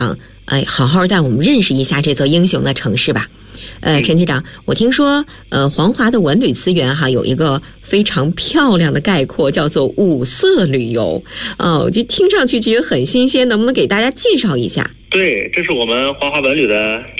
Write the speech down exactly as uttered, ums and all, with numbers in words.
哎，好好带我们认识一下这座英雄的城市吧。呃，陈局长，我听说，呃，黄华的文旅资源哈有一个非常漂亮的概括，叫做五色旅游。哦，就听上去觉得很新鲜，能不能给大家介绍一下？ 对，这是我们黄华文旅的